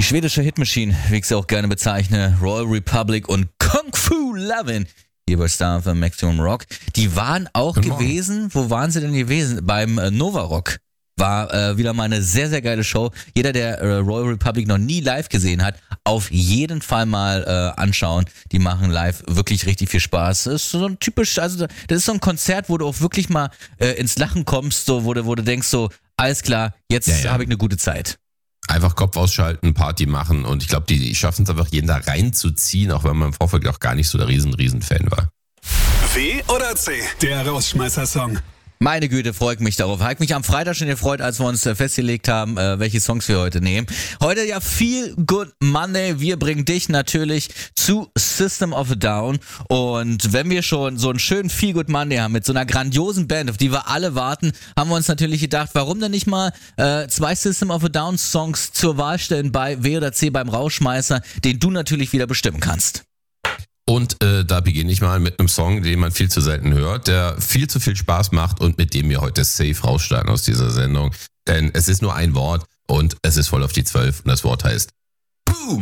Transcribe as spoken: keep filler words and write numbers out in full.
schwedische Hitmachine, wie ich sie auch gerne bezeichne, Royal Republic und Kung Fu Lovin', hier bei Star F M Maximum Rock, die waren auch Guten gewesen, Morgen. wo waren sie denn gewesen? Beim äh, Nova Rock. War äh, wieder mal eine sehr, sehr geile Show. Jeder, der äh, Royal Republic noch nie live gesehen hat, auf jeden Fall mal äh, anschauen. Die machen live wirklich richtig viel Spaß. Das ist so ein typisch, also das ist so ein Konzert, wo du auch wirklich mal äh, ins Lachen kommst, so, wo du, wo du denkst so, alles klar, jetzt Ja, ja. habe ich eine gute Zeit. Einfach Kopf ausschalten, Party machen und ich glaube, die, die schaffen es einfach, jeden da reinzuziehen, auch wenn man im Vorfeld auch gar nicht so der riesen, riesen Fan war. W oder C, der Rausschmeißer-Song. Meine Güte, freue ich mich darauf. Habe ich mich am Freitag schon gefreut, als wir uns äh, festgelegt haben, äh, welche Songs wir heute nehmen. Heute ja Feel Good Monday. Wir bringen dich natürlich zu System of a Down. Und wenn wir schon so einen schönen Feel Good Monday haben mit so einer grandiosen Band, auf die wir alle warten, haben wir uns natürlich gedacht, warum denn nicht mal äh, zwei System of a Down Songs zur Wahl stellen bei W oder C beim Rausschmeißer, den du natürlich wieder bestimmen kannst. Und äh, da beginne ich mal mit einem Song, den man viel zu selten hört, der viel zu viel Spaß macht und mit dem wir heute safe rausstarten aus dieser Sendung. Denn es ist nur ein Wort und es ist voll auf die zwölf und das Wort heißt Boom!